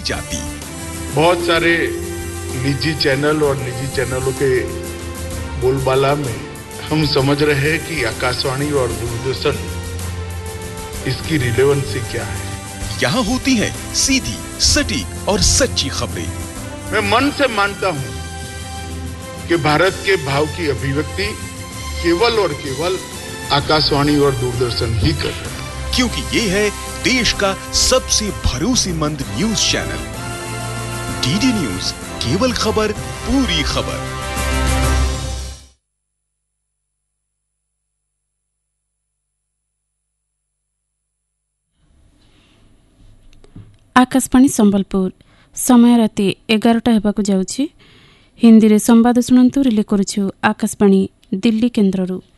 नहीं जाती। बहुत सारे निजी चैनल और निजी चैनलों के बोलबाला में हम समझ रहे हैं कि आकाशवाणी और दूरदर्शन इसकी रिलेवेंसी क्या है। यहाँ होती है सीधी, सटीक और सच्ची खबरें। मैं मन से मानता हूं कि भारत के भाव की अभिव्यक्ति केवल और केवल आकाशवाणी और दूरदर्शन ही कर रहे हैं, क्योंकि ये है देश का सबसे भरोसेमंद न्यूज चैनल। डीडी न्यूज, केवल खबर, पूरी खबर। आकाशवाणी संबलपुर समय राति 11टा हेबाकु जाउछि। हिंदी रे संवाद सुनंतु रिले करूछु आकाशवाणी दिल्ली केंद्ररू।